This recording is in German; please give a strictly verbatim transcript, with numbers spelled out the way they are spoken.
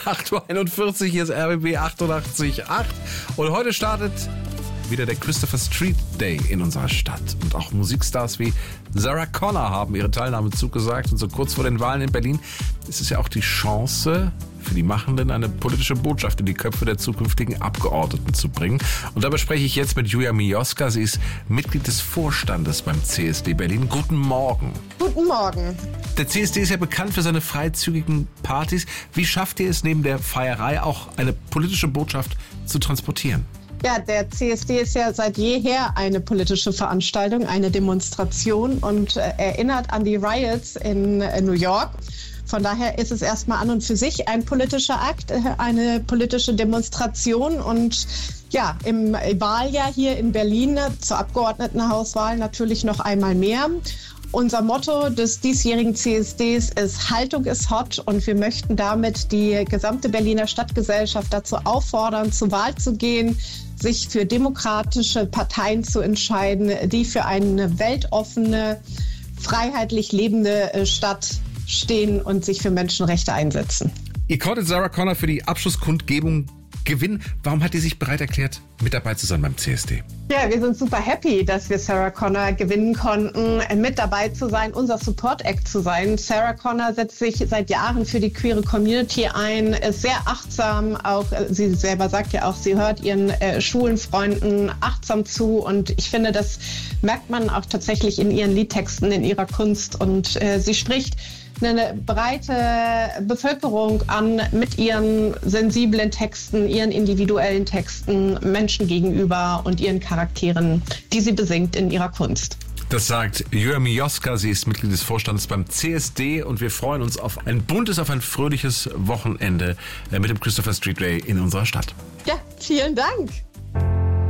acht Uhr einundvierzig, hier ist R B B achtundachtzig Komma acht. Und heute startet wieder der Christopher Street Day in unserer Stadt. Und auch Musikstars wie Sarah Connor haben ihre Teilnahme zugesagt. Und so kurz vor den Wahlen in Berlin ist es ja auch die Chance für die Machenden, eine politische Botschaft in die Köpfe der zukünftigen Abgeordneten zu bringen. Und dabei spreche ich jetzt mit Julia Mioska. Sie ist Mitglied des Vorstandes beim C S D Berlin. Guten Morgen. Guten Morgen. Der C S D ist ja bekannt für seine freizügigen Partys. Wie schafft ihr es, neben der Feierei auch eine politische Botschaft zu transportieren? Ja, der C S D ist ja seit jeher eine politische Veranstaltung, eine Demonstration und äh, erinnert an die Riots in äh, New York. Von daher ist es erstmal an und für sich ein politischer Akt, äh, eine politische Demonstration. Und ja, im Wahljahr hier in Berlin zur Abgeordnetenhauswahl natürlich noch einmal mehr. Unser Motto des diesjährigen C S Ds ist Haltung ist hot, und wir möchten damit die gesamte Berliner Stadtgesellschaft dazu auffordern, zur Wahl zu gehen, sich für demokratische Parteien zu entscheiden, die für eine weltoffene, freiheitlich lebende Stadt stehen und sich für Menschenrechte einsetzen. Ihr konntet Sarah Connor für die Abschlusskundgebung gewinnen. Warum hat die sich bereit erklärt, mit dabei zu sein beim C S D? Ja, wir sind super happy, dass wir Sarah Connor gewinnen konnten, mit dabei zu sein, unser Support-Act zu sein. Sarah Connor setzt sich seit Jahren für die queere Community ein, ist sehr achtsam, auch sie selber sagt ja auch, sie hört ihren äh, schwulen Freunden achtsam zu, und ich finde, das merkt man auch tatsächlich in ihren Liedtexten, in ihrer Kunst, und äh, sie spricht eine breite Bevölkerung an mit ihren sensiblen Texten, ihren individuellen Texten, Menschen gegenüber und ihren Charakteren, die sie besingt in ihrer Kunst. Das sagt Julia Mioska, sie ist Mitglied des Vorstandes beim C S D, und wir freuen uns auf ein buntes, auf ein fröhliches Wochenende mit dem Christopher Street Day in unserer Stadt. Ja, vielen Dank.